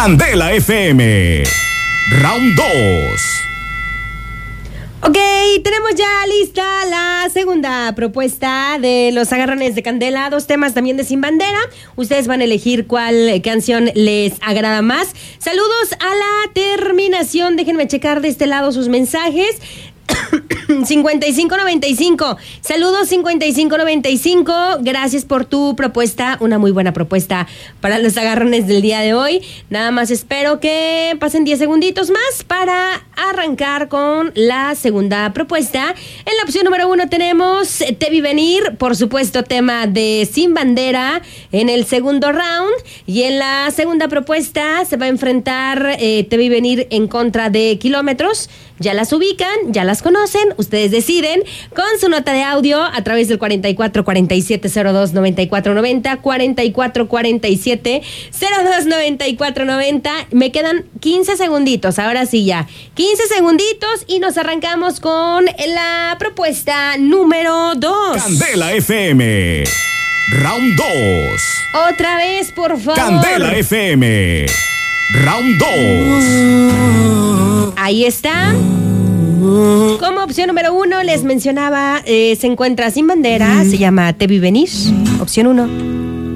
Candela FM. Round 2. Ok, tenemos ya lista la segunda propuesta de los agarrones de Candela. 2 temas también de Sin Bandera. Ustedes van a elegir cuál canción les agrada más. Saludos a la terminación. Déjenme checar de este lado sus mensajes. 5595. Saludos 5595. Gracias por tu propuesta. Una muy buena propuesta para los agarrones del día de hoy. Nada más espero que pasen 10 segunditos más para arrancar con la segunda propuesta. En la opción número 1 tenemos Te vi venir, por supuesto, tema de Sin Bandera en el segundo round. Y en la segunda propuesta se va a enfrentar Te vi venir en contra de Kilómetros. Ya las ubican, ya las conocen, ustedes deciden con su nota de audio a través del 4447029490, 4447029490. Me quedan 15 segunditos, ahora sí ya, 15 segunditos y nos arrancamos con la propuesta número 2. Candela FM. Round 2. Otra vez, por favor. Candela FM. Round 2. Ahí está. Como opción número 1 les mencionaba, se encuentra Sin Bandera, se llama Te vi venir. Opción 1.